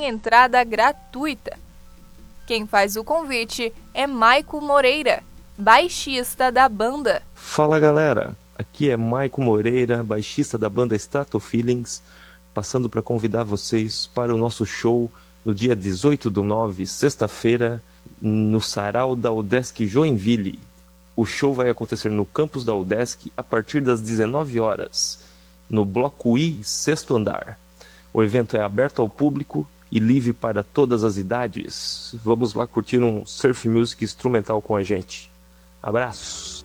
tem entrada gratuita. Quem faz o convite é Maico Moreira, baixista da banda. Fala galera, aqui é Maico Moreira, baixista da banda Stato Feelings, passando para convidar vocês para o nosso show no dia 18/9, sexta-feira, no Sarau da UDESC Joinville. O show vai acontecer no campus da UDESC a partir das 19 horas, no Bloco I, 6º andar. O evento é aberto ao público e livre para todas as idades. Vamos lá curtir um surf music instrumental com a gente. Abraços!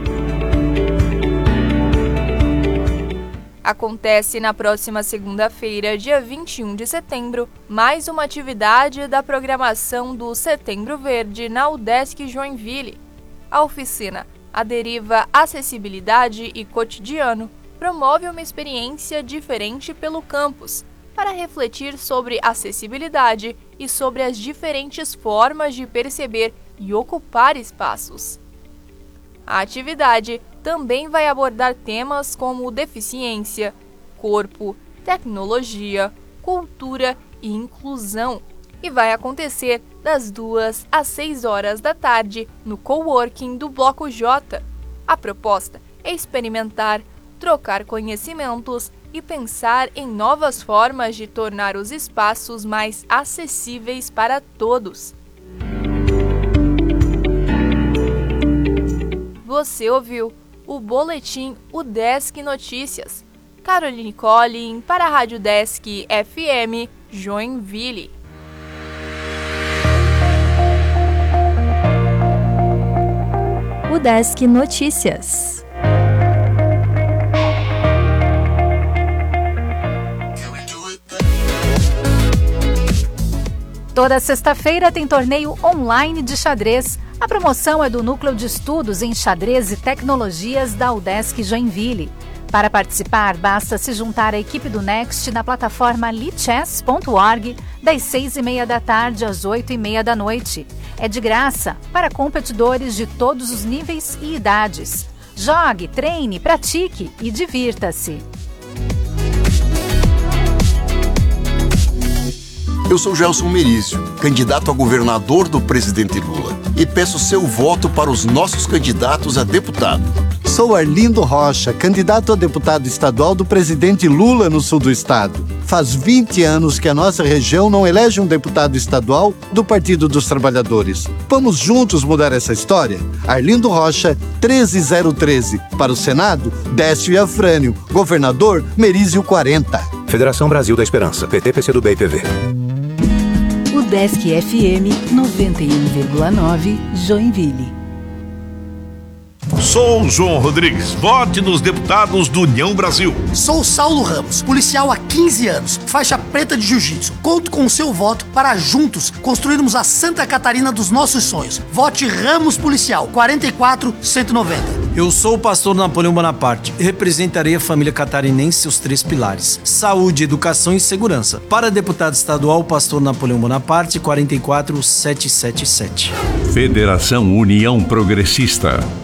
Acontece na próxima segunda-feira, dia 21 de setembro, mais uma atividade da programação do Setembro Verde na UDESC Joinville. A oficina A Deriva Acessibilidade e Cotidiano promove uma experiência diferente pelo campus, para refletir sobre acessibilidade e sobre as diferentes formas de perceber e ocupar espaços. A atividade também vai abordar temas como deficiência, corpo, tecnologia, cultura e inclusão, e vai acontecer das 2 às 6 horas da tarde no coworking do Bloco J. A proposta é experimentar, trocar conhecimentos e pensar em novas formas de tornar os espaços mais acessíveis para todos. Você ouviu o Boletim UDESC Notícias. Caroline Collin para a Rádio UDESC FM Joinville. UDESC Notícias. Toda sexta-feira tem torneio online de xadrez. A promoção é do Núcleo de Estudos em Xadrez e Tecnologias da UDESC Joinville. Para participar, basta se juntar à equipe do Next na plataforma lichess.org das 6h30 da tarde às 8h30 da noite. É de graça para competidores de todos os níveis e idades. Jogue, treine, pratique e divirta-se. Eu sou Gelson Merizio, candidato a governador do presidente Lula, e peço seu voto para os nossos candidatos a deputado. Sou Arlindo Rocha, candidato a deputado estadual do presidente Lula no sul do estado. Faz 20 anos que a nossa região não elege um deputado estadual do Partido dos Trabalhadores. Vamos juntos mudar essa história? Arlindo Rocha, 13013. Para o Senado, Décio Afrânio. Governador, Merizio 40. Federação Brasil da Esperança, PT, PCdoB e PV. UDESC FM 91,9 Joinville. Sou João Rodrigues, vote nos deputados do União Brasil. Sou Saulo Ramos, policial há 15 anos, faixa preta de jiu-jitsu. Conto com o seu voto para juntos construirmos a Santa Catarina dos nossos sonhos. Vote Ramos Policial, 44190. Eu sou o pastor Napoleão Bonaparte e representarei a família catarinense e seus 3 pilares: saúde, educação e segurança. Para deputado estadual, pastor Napoleão Bonaparte, 44777. Federação União Progressista.